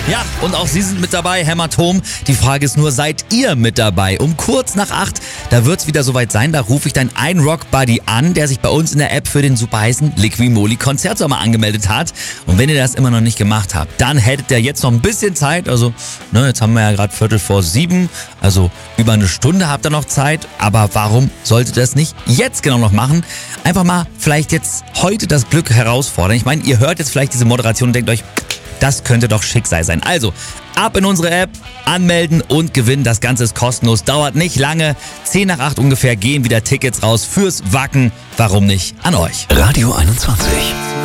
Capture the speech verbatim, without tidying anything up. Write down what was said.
Ja, und auch Sie sind mit dabei, Hämatom. Die Frage ist nur, seid ihr mit dabei? Um kurz nach acht, da wird's wieder soweit sein, da rufe ich deinen einen Rock-Buddy an, der sich bei uns in der App für den super heißen Liqui-Moly Konzertsommer angemeldet hat. Und wenn ihr das immer noch nicht gemacht habt, dann hättet ihr jetzt noch ein bisschen Zeit. Also, ne, jetzt haben wir ja gerade Viertel vor sieben, also über eine Stunde habt ihr noch Zeit. Aber warum solltet ihr das nicht jetzt genau noch machen? Einfach mal vielleicht jetzt heute das Glück herausfordern. Ich meine, ihr hört jetzt vielleicht diese Moderation und denkt euch, das könnte doch Schicksal sein. Also, ab in unsere App, anmelden und gewinnen. Das Ganze ist kostenlos, dauert nicht lange. zehn nach acht ungefähr gehen wieder Tickets raus fürs Wacken. Warum nicht an euch? Radio einundzwanzig.